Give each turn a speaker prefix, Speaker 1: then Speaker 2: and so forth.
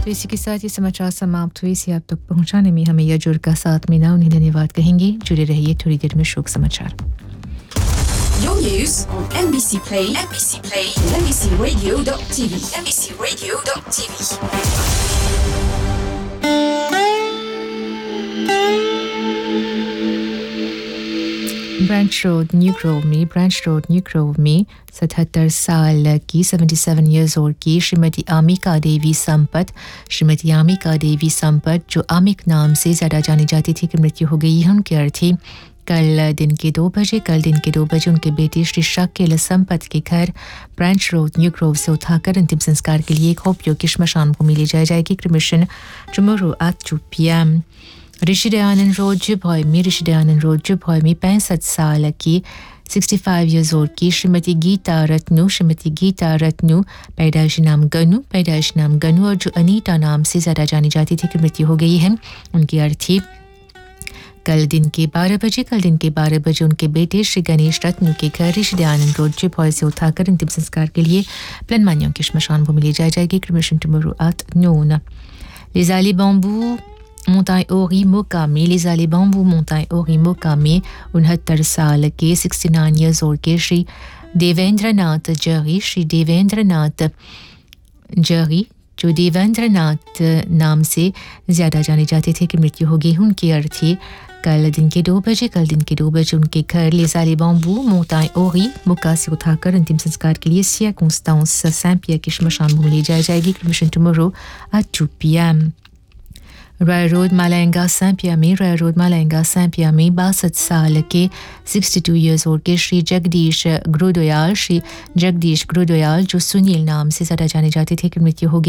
Speaker 1: तो इसी के साथ ये समाचार समाप्त हुए। इसे आप तक पहुंचाने में हमें यजुर का साथ मिला, उन्हें धन्यवाद कहेंगे। जुड़े रहिए थोड़ी देर में शोक समाचार।
Speaker 2: Your news on NBC Play, and NBCRadio.tv, NBCRadio.tv.
Speaker 1: Branch road new Grove में 77 साल की 77 इयर्स ओल्ड की श्रीमती आमिका देवी संपत जो आमिक नाम से ज़्यादा जानी जाती थी कि मृत्यु हो गई है। उनकी अर्थी कल दिन के 2 बजे उनके बेटे श्री शाकिल संपत के घर ब्रांच रोड न्यू ग्रोव से उठाकर अंतिम संस्कार के लिए एक उपयोगी श्मशान भूमि ले जाई जाएगी। क्रमिशन tomorrow at 2 p.m. ऋषिदयानंद रोड जुभॉय में 65 साल की 65 इयर्स ओल्ड की श्रीमती गीता रत्नू पैदाइश नाम गनु और जो अनीता नाम से ज़्यादा जानी जाती थी कि मृत्यु हो गई है। उनकी अर्थी कल दिन के 12 बजे उनके बेटे श्री गणेश रत्नू के घर ऋषिदयानंद रोड जुभॉय से उठाकर अंतिम संस्कार के लिए प्लनमानियों की श्मशान भूमि ले जाई जाएगी। क्रमिशन tomorrow at noon. Les allées bambous Montagne Ori Mokame, 69 साल के 69 इयर्स ओल्ड के श्री देवेंद्रनाथ जरी जो देवेंद्रनाथ नाम से ज़्यादा जाने जाते थे कि मृत्यु हो गई। उनकी अर्थी कल दिन के 2 बजे उनके घर les allées bambous Montagne Ori मोका से उठाकर अंतिम संस्कार के लिए सिया कॉन्स्टेंस सैंपियर की श्मशान भूमि ले जाई जाएगी। क्रमिशन tomorrow at 2 p.m. Roy road मालांगा सैंपिया में 62 साल के 62 इयर्स ओल्ड के श्री जगदीश ग्रोदयाल जो सुनील नाम से ज़्यादा जाने जाते थे कि मृत्यु हो गई।